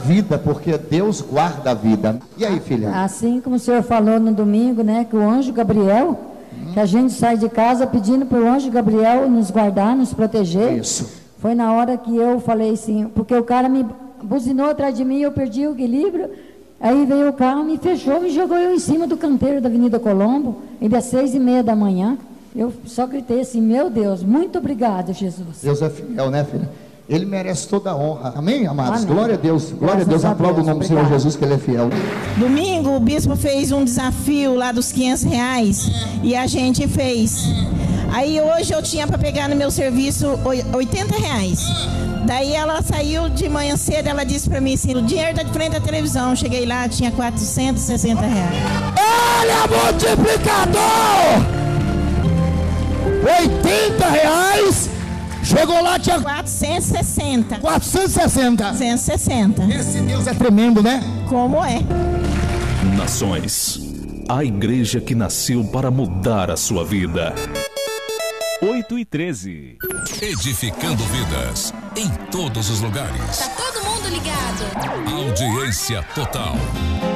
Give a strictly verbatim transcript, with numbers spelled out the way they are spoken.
vida, porque Deus guarda a vida. E aí, filha? Assim como o senhor falou no domingo, né, que o anjo Gabriel, hum. que a gente sai de casa pedindo para o anjo Gabriel nos guardar, nos proteger. Isso. Foi na hora que eu falei assim, porque o cara me buzinou atrás de mim, eu perdi o equilíbrio, aí veio o carro, me fechou, me jogou eu em cima do canteiro da Avenida Colombo, ainda às seis e meia da manhã. Eu só gritei assim, meu Deus, muito obrigado, Jesus. Deus é fiel, né, filha? Ele merece toda a honra. Amém, amados? Amém. Glória a Deus. Glória Graças a Deus. Aplauda o nome do Senhor Jesus, que Ele é fiel. Domingo, o bispo fez um desafio lá dos quinhentos reais e a gente fez. Aí hoje eu tinha para pegar no meu serviço oitenta reais. Daí ela saiu de manhã cedo, ela disse para mim assim, o dinheiro está de frente da televisão. Cheguei lá, tinha quatrocentos e sessenta reais. Olha, multiplicador! oitenta reais, chegou lá, tinha quatrocentos e sessenta. quatrocentos e sessenta. quatrocentos e sessenta. Esse Deus é tremendo, né? Como é? Nações, a igreja que nasceu para mudar a sua vida. oito e treze. Edificando vidas em todos os lugares. Tá todo mundo ligado. Audiência total.